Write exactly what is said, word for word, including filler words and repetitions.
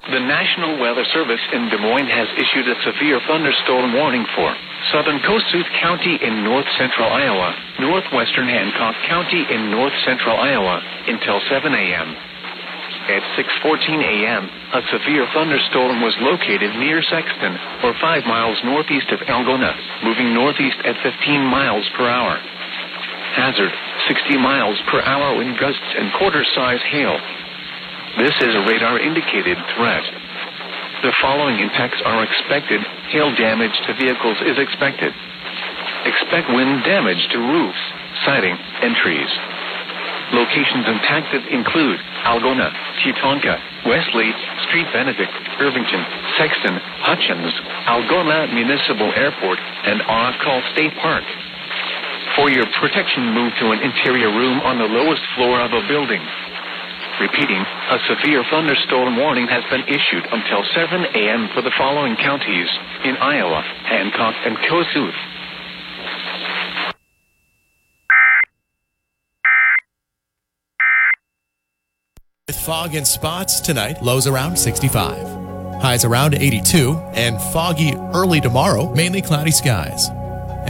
The National Weather Service in Des Moines has issued a severe thunderstorm warning for southern Kossuth County in north-central Iowa, northwestern Hancock County in north-central Iowa until seven a.m. At six fourteen a.m., a severe thunderstorm was located near Sexton, or five miles northeast of Algona, moving northeast at fifteen miles per hour. Hazard, sixty miles per hour wind gusts and quarter-size hail. This is a radar-indicated threat. The following impacts are expected. Hail damage to vehicles is expected. Expect wind damage to roofs, siding, and trees. Locations impacted include Algona, Tetonka, Wesley, Street Benedict, Irvington, Sexton, Hutchins, Algona Municipal Airport, and Oracle State Park. For your protection, move to an interior room on the lowest floor of a building. Repeating, a severe thunderstorm warning has been issued until seven a.m. for the following counties in Iowa, Hancock, and Kossuth. With fog and spots tonight, lows around sixty-five. Highs around eighty-two, and foggy early tomorrow, mainly cloudy skies.